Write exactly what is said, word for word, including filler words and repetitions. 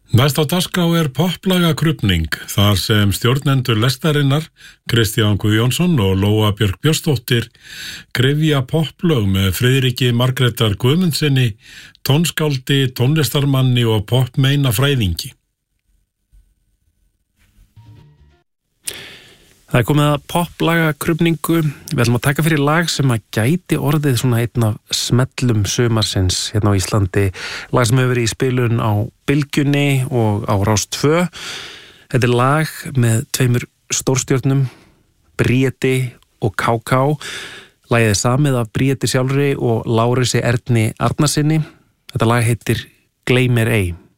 Næst á dagskrá er poplagakrufning, þar sem stjórnendur lestarinnar, Kristján Guðjónsson og Lóa Björk Björnsdóttir, krefja poplög með Friðriki Margrétar Guðmundsinni, tónskáldi, tónlistarmanni og popmeina fræðingi. Það er komið að poplagakrufningu. Við ætlum að taka fyrir lag sem að gæti orðið svona einn af smellum sumarsins hérna á Íslandi. Lag sem hefur verið í spilun á Bylgjunni og á Rás tvö. Þetta er lag með tveimur stórstjörnum, Bríeti og Ká Ká. Lagið er samið af Bríeti sjálfri og Lárisi Erni Arnarsinni. Þetta lag heitir Gleymir ei.